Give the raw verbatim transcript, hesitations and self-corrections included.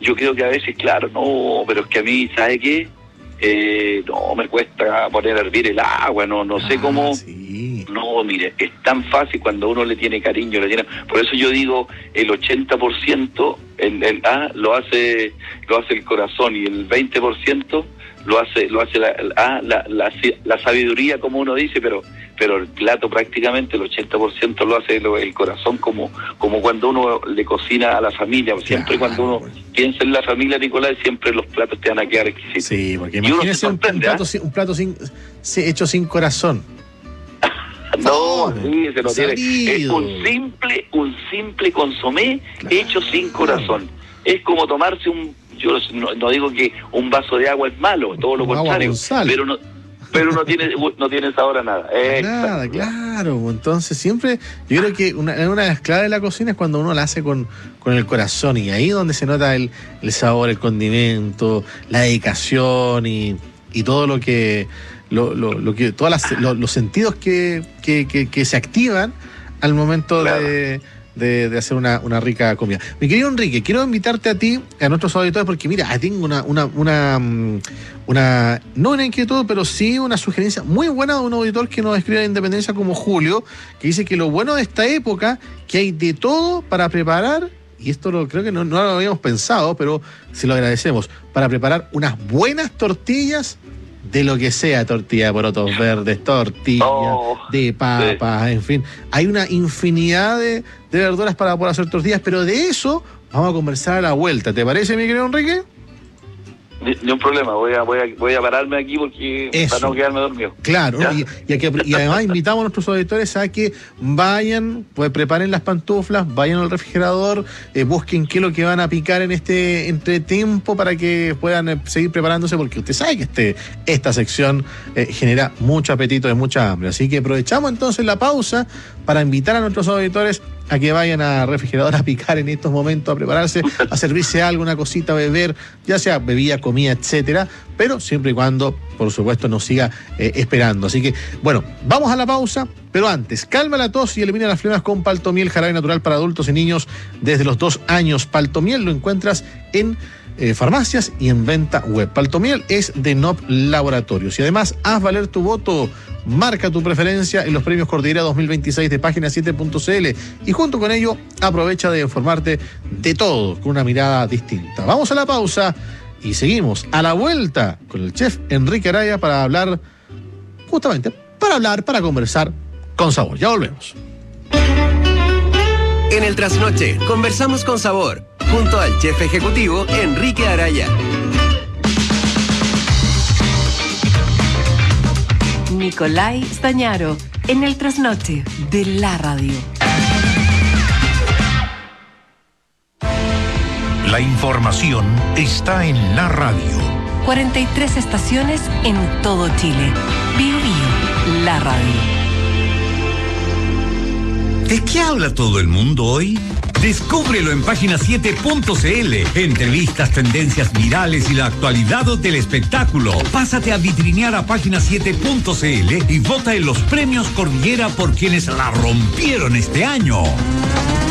yo creo que a veces, claro, no, pero es que a mí, ¿sabe qué? Eh, no, me cuesta poner a hervir el agua, no no sé Ah, cómo. sí. No, mire, es tan fácil cuando uno le tiene cariño, le tiene. Por eso yo digo, el ochenta por ciento el, el, ah, lo hace lo hace el corazón, y el veinte por ciento lo hace lo hace la, ah, la, la, la sabiduría, como uno dice, pero pero el plato prácticamente el ochenta por ciento lo hace lo, el corazón, como como cuando uno le cocina a la familia. Siempre, claro, cuando uno piensa en la familia, Nicolás, siempre los platos te van a quedar exquisitos. Sí, porque imagínese un, un plato, ¿eh? un plato sin, hecho sin corazón. No, sí, se lo tiene. Es un simple, un simple consomé, claro, hecho sin corazón. Es como tomarse un, yo no, no digo que un vaso de agua es malo, todo lo contrario, pero no, pero no tiene, no tiene sabor a nada. Nada, exacto, claro. Entonces siempre, yo creo que una, una de las claves de la cocina es cuando uno la hace con, con el corazón, y ahí donde se nota el, el sabor, el condimento, la dedicación y, y todo lo que Lo, lo, lo que todas las, lo, los sentidos que, que, que, que se activan al momento, claro, de, de, de hacer una, una rica comida. Mi querido Enrique, quiero invitarte a ti, a nuestros auditores, porque mira, tengo una, una, una, una no una inquietud, pero sí una sugerencia muy buena de un auditor que nos escribe a la Independencia, como Julio, que dice que lo bueno de esta época, que hay de todo para preparar, y esto lo, creo que no, no lo habíamos pensado, pero se lo agradecemos, para preparar unas buenas tortillas, de lo que sea, tortilla de porotos verdes, tortilla oh, de papas, sí, en fin. Hay una infinidad de, de verduras para poder hacer tortillas, pero de eso vamos a conversar a la vuelta. ¿Te parece, mi querido Enrique? Ni, ni un problema, voy a, voy a voy a pararme aquí porque eso, para no quedarme dormido. Claro, y, y, aquí, y además invitamos a nuestros auditores a que vayan, pues preparen las pantuflas, vayan al refrigerador, eh, busquen qué es lo que van a picar en este entretiempo para que puedan eh, seguir preparándose, porque usted sabe que este esta sección eh, genera mucho apetito y mucha hambre. Así que aprovechamos entonces la pausa para invitar a nuestros auditores a que vayan al refrigerador a picar en estos momentos, a prepararse, a servirse algo, una cosita, a beber, ya sea bebida, comida, etcétera, pero siempre y cuando, por supuesto, nos siga eh, esperando. Así que, bueno, vamos a la pausa, pero antes, calma la tos y elimina las flemas con Paltomiel, jarabe natural para adultos y niños desde los dos años. Paltomiel lo encuentras en Eh, farmacias y en venta web. Paltomiel es de N O P Laboratorios. Y además, haz valer tu voto. Marca tu preferencia en los premios Cordillera dos mil veintiséis de página siete punto c l. Y junto con ello, aprovecha de informarte de todo con una mirada distinta. Vamos a la pausa y seguimos a la vuelta con el chef Enrique Araya para hablar, justamente, para hablar, para conversar con sabor. Ya volvemos. En el Trasnoche, conversamos con sabor, junto al chef ejecutivo Enrique Araya. Nicolai Stañaro, en el Trasnoche de la radio. La información está en la radio. cuarenta y tres estaciones en todo Chile. Bio Bio, la radio. ¿De qué habla todo el mundo hoy? Descúbrelo en página siete punto c l. Entrevistas, tendencias virales y la actualidad del espectáculo. Pásate a vitrinear a página siete punto c l y vota en los premios Cordillera por quienes la rompieron este año.